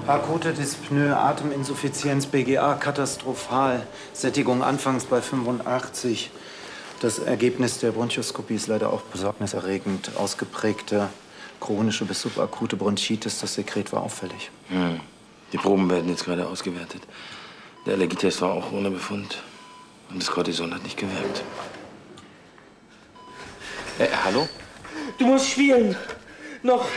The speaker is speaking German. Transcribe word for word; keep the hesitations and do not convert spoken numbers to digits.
Akute Dyspnoe, Ateminsuffizienz, B G A katastrophal. Sättigung anfangs bei fünfundachtzig. Das Ergebnis der Bronchoskopie ist leider auch besorgniserregend. Ausgeprägte chronische bis subakute Bronchitis. Das Sekret war auffällig. Hm. Die Proben werden jetzt gerade ausgewertet. Der Allergietest war auch ohne Befund. Und das Cortison hat nicht gewirkt. Äh, hallo? Du musst spielen. Noch